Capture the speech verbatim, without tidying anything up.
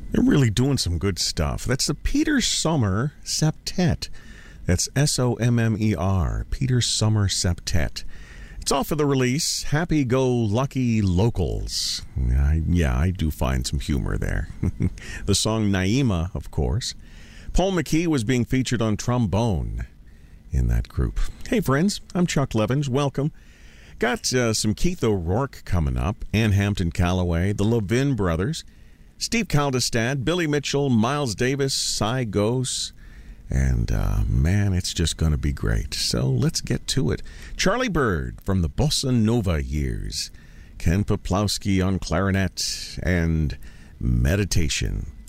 They're really doing some good stuff. That's the Peter Sommer Septet. That's S O M M E R, Peter Sommer Septet. It's off of the release, Happy Go Lucky Locals. I, yeah, I do find some humor there. The song Naima, of course. Paul McKee was being featured on trombone in that group. Hey, friends, I'm Chuck Levins. Welcome. Got uh, some Keith O'Rourke coming up, Ann Hampton Calloway, the Levin Brothers, Steve Kaldestad, Billy Mitchell, Miles Davis, Cy Gose, and uh, man, it's just going to be great. So let's get to it. Charlie Bird from the Bossa Nova years, Ken Poplowski on clarinet, and Meditation.